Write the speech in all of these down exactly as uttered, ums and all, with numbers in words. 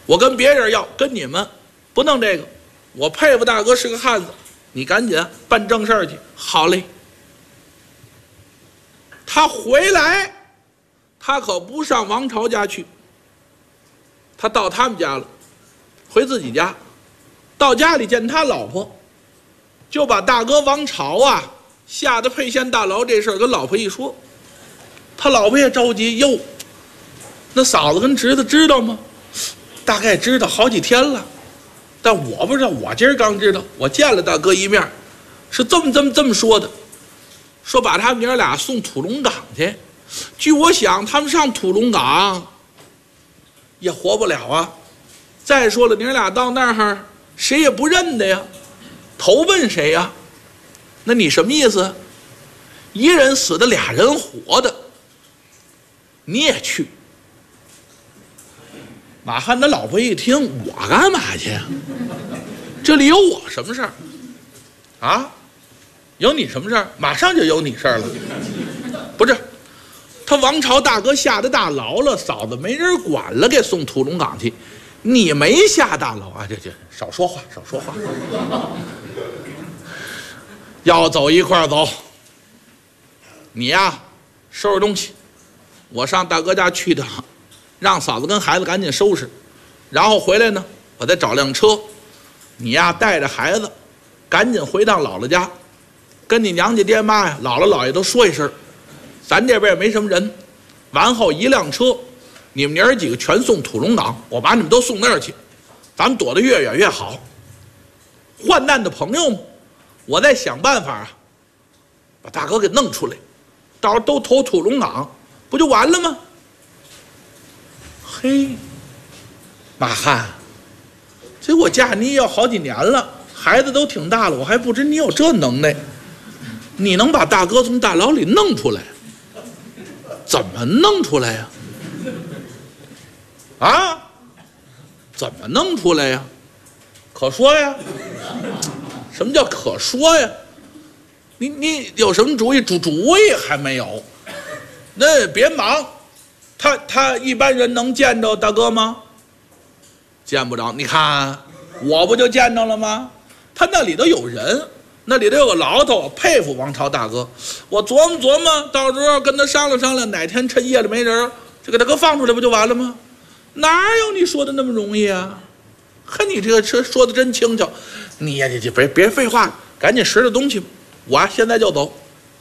我跟别人要，跟你们不弄这个。我佩服大哥是个汉子，你赶紧办正事儿去。好嘞。他回来，他可不上王朝家去，他到他们家了，回自己家，到家里见他老婆，就把大哥王朝啊下的沛县大牢这事儿跟老婆一说，他老婆也着急，哟，那嫂子跟侄子知道吗？大概知道好几天了，但我不知道，我今儿刚知道，我见了大哥一面，是这么这么这么说的，说把他们娘俩送土龙岗去。据我想，他们上土龙岗也活不了啊。再说了，娘俩到那儿谁也不认得呀，投奔谁呀？那你什么意思？一人死的，俩人活的，你也去？马汉他老婆一听，我干嘛去呀？这里有我什么事儿啊？有你什么事儿？马上就有你事儿了。不是，他王朝大哥下的大牢了，嫂子没人管了，给送土龙岗去。你没下大牢啊？这这少说话，少说话。要走一块儿走。你呀，收拾东西，我上大哥家去一趟，让嫂子跟孩子赶紧收拾，然后回来呢，我再找辆车。你呀，带着孩子，赶紧回趟姥姥家，跟你娘家爹妈呀、姥姥姥爷都说一声，咱这边也没什么人。完后一辆车，你们娘儿几个全送土龙岗，我把你们都送那儿去，咱们躲得越远越好。患难的朋友们，我再想办法啊，把大哥给弄出来，到时候都投土龙岗，不就完了吗？嘿，马汉，这我嫁你也要好几年了，孩子都挺大了，我还不知你有这能耐，你能把大哥从大牢里弄出来？怎么弄出来呀？啊？怎么弄出来呀？可说呀？什么叫可说呀？你你有什么主意？主主意还没有。那别忙，他他一般人能见着大哥吗？见不着。你看我不就见着了吗？他那里头有人，那里头有个牢头，佩服王朝大哥。我琢磨琢磨，到时候跟他商量商量，哪天趁夜里没人，就给大哥放出来不就完了吗？哪有你说的那么容易啊？看你这个车说的真轻巧，你呀，你就别别废话，赶紧拾着东西吧，我现在就走。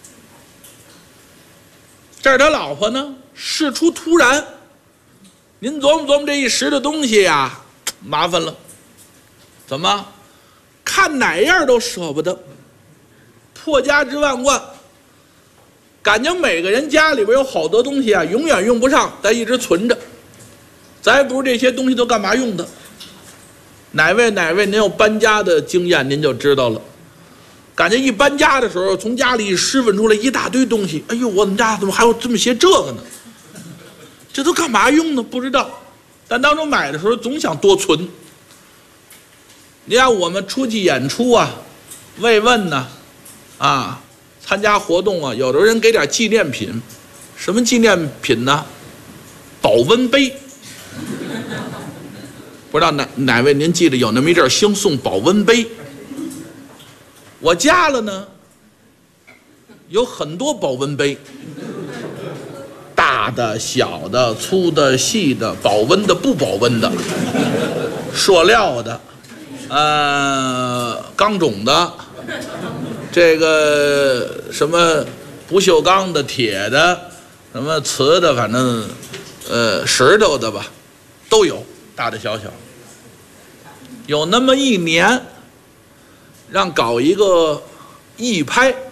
这儿他老婆呢，事出突然，您琢磨琢磨，这一拾的东西呀，麻烦了。怎么？看哪样都舍不得，破家之万贯，感觉每个人家里边有好多东西啊，永远用不上，咱一直存着。咱也不知这些东西都干嘛用的。哪位哪位您有搬家的经验，您就知道了。感觉一搬家的时候，从家里拾掇出来一大堆东西，哎呦，我们家怎么还有这么些这个呢？这都干嘛用呢？不知道。但当初买的时候总想多存。你看我们出去演出啊，慰问呢，啊，参加活动啊，有的人给点纪念品，什么纪念品呢？保温杯。不知道哪哪位您记得有那么一阵兴送保温杯？我家了呢，有很多保温杯，大的、小的、粗的、细的，保温的、不保温的，塑料的，呃，钢种的，这个什么不锈钢的、铁的，什么瓷的，反正呃石头的吧，都有，大的小小。有那么一年，让搞一个艺拍。